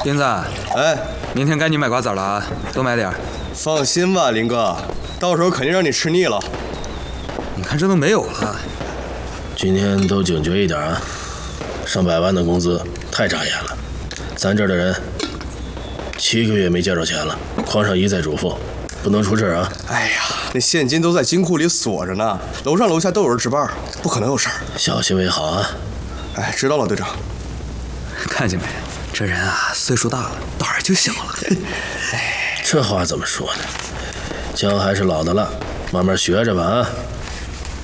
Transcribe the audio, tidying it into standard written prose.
斌子， 哎， 明天该你买瓜子了啊，多买点。 放心吧，林哥，到时候肯定让你吃腻了。 你看这都没有了。 今天都警觉一点啊！上百万的工资太扎眼了，咱这儿的人7个月没见着钱了。匡上一再嘱咐，不能出事啊！ 哎呀，那现金都在金库里锁着呢，楼上楼下都有人值班，不可能有事儿。 小心为好啊！ 哎，知道了，队长。 看见没？这人啊，岁数大了，胆儿就小了。 这话怎么说呢？姜还是老的辣，慢慢学着吧啊！